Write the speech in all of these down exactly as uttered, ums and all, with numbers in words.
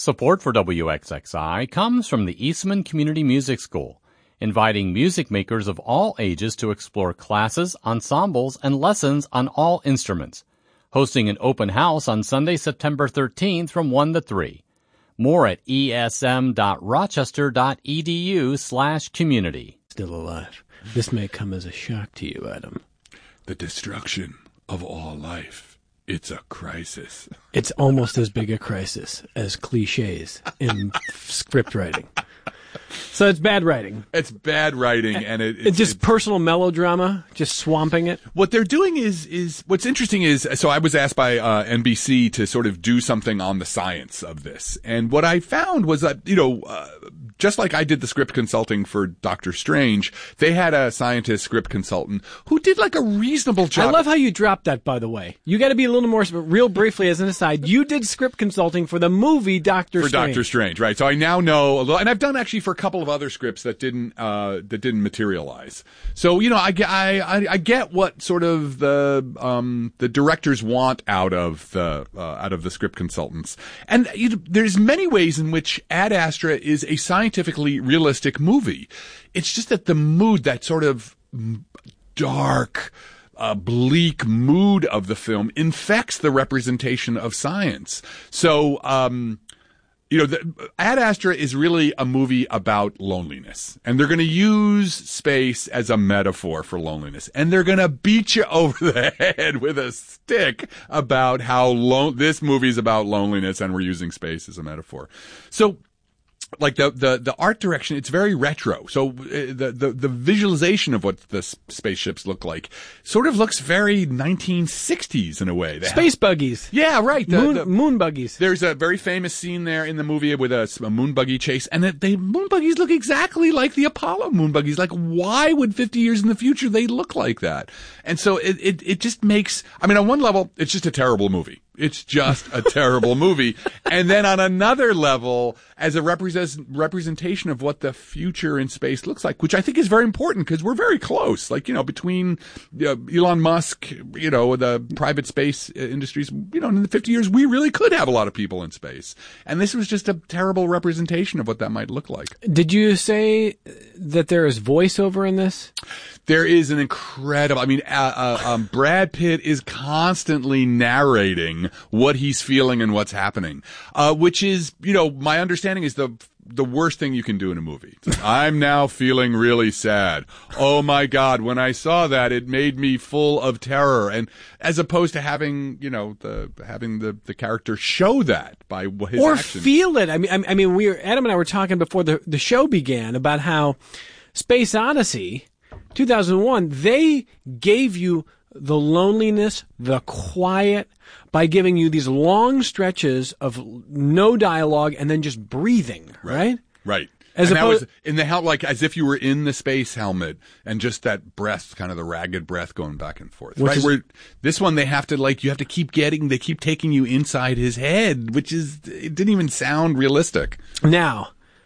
Support for W X X I comes from the Eastman Community Music School, inviting music makers of all ages to explore classes, ensembles, and lessons on all instruments. Hosting an open house on Sunday, September thirteenth from one to three. More at esm.rochester.edu slash community. Still alive. This may come as a shock to you, Adam. The destruction of all life. It's a crisis. It's almost as big a crisis as cliches in script writing. So it's bad writing. It's bad writing, and it, It's, it's just it's, personal melodrama, just swamping it. what they're doing is is what's interesting is so I was asked by uh, N B C to sort of do something on the science of this, and what I found was that you know uh, just like I did the script consulting for Doctor Strange, they had a scientist script consultant who did like a reasonable job. I love how you dropped that, by the way. You got to be a little more, real briefly as an aside, you did script consulting for the movie Doctor for Strange. Doctor Strange, right? So I now know a little, and I've done actually for a couple of other scripts that didn't uh, that didn't materialize. So you know, I, I, I get what sort of the um, the directors want out of the uh, out of the script consultants, and you know, there's many ways in which Ad Astra is a scientifically realistic movie. It's just that the mood, that sort of dark, uh, bleak mood of the film infects the representation of science. So. Um, You know, the, Ad Astra is really a movie about loneliness, and they're going to use space as a metaphor for loneliness, and they're going to beat you over the head with a stick about how lo- this movie's about loneliness, and we're using space as a metaphor. So, like the, the, the art direction, it's very retro. So uh, the, the, the visualization of what the s- spaceships look like sort of looks very nineteen sixties in a way. They Space have, buggies. yeah, right. The, moon, the, moon buggies. There's a very famous scene there in the movie with a, a moon buggy chase, and the, the moon buggies look exactly like the Apollo moon buggies. Like, why would fifty years in the future they look like that? And so it, it, it just makes, I mean, on one level, it's just a terrible movie. It's just a terrible movie. And then on another level, as a represent, representation of what the future in space looks like, which I think is very important because we're very close. Like, you know, between uh, Elon Musk, you know, the private space industries, you know, in the fifty years, we really could have a lot of people in space. And this was just a terrible representation of what that might look like. Did you say that there is voiceover in this? There is an incredible, I mean, uh, uh, um, Brad Pitt is constantly narrating what he's feeling and what's happening, uh, which is, you know, my understanding is the the worst thing you can do in a movie. I'm now feeling really sad. Oh my God, when I saw that, it made me full of terror. And as opposed to having, you know, the having the, the character show that by his or actions. feel it. I mean, I mean, we were, Adam and I were talking before the the show began about how Space Odyssey, two thousand one, they gave you the loneliness, the quiet, by giving you these long stretches of no dialogue and then just breathing, right? Right. As and opposed, that was in the hel- like as if you were in the space helmet, and just that breath, kind of the ragged breath going back and forth. Which right. is, Where this one, they have to like you have to keep getting, they keep taking you inside his head, which is it didn't even sound realistic. Now,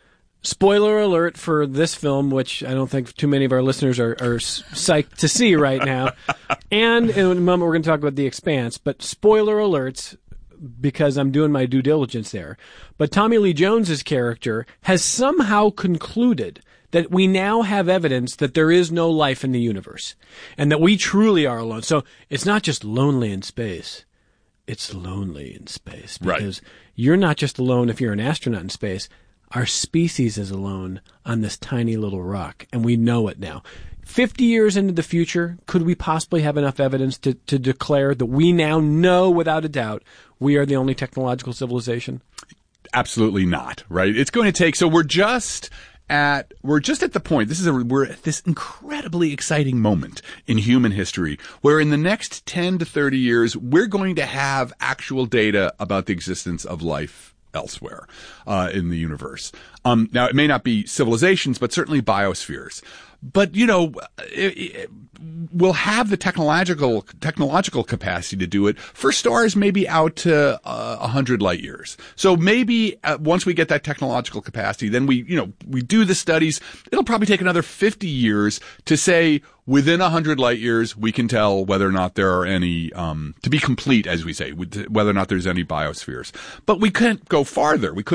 spoiler alert for this film, which I don't think too many of our listeners are, are psyched to see right now. And in a moment, we're going to talk about The Expanse, but spoiler alerts, because I'm doing my due diligence there. But Tommy Lee Jones's character has somehow concluded that we now have evidence that there is no life in the universe and that we truly are alone. So it's not just lonely in space. It's lonely in space because right. You're not just alone if you're an astronaut in space. Our species is alone on this tiny little rock, and we know it now. Fifty years into the future, could we possibly have enough evidence to, to declare that we now know without a doubt we are the only technological civilization? Absolutely not, right? It's going to take, so we're just at, we're just at the point, this is a, we're at this incredibly exciting moment in human history where in the next ten to thirty years, we're going to have actual data about the existence of life elsewhere uh, in the universe. Um, now, it may not be civilizations, but certainly biospheres. But, you know, it, it, we'll have the technological technological capacity to do it for stars maybe out to uh, one hundred light years. So maybe uh, once we get that technological capacity, then we, you know, we do the studies. It'll probably take another fifty years to say within one hundred light years, we can tell whether or not there are any, um, to be complete, as we say, whether or not there's any biospheres. But we couldn't go farther. We couldn't